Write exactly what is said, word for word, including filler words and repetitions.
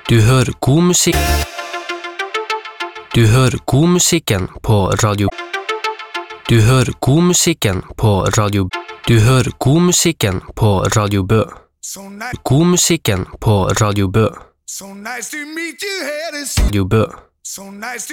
Du hører god musikk. Du hører god musikken på radio. Du hører god musikken på radio. Du hører god musikken på Radio Bø. God musikken på Radio Bø. Radio Bø.